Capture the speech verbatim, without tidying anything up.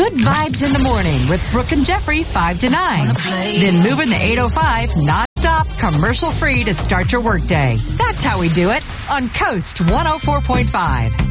Good vibes in the morning with Brooke and Jeffrey, five to nine. Then moving the eight oh five, non-stop, commercial-free to start your workday. That's how we do it on Coast one oh four point five.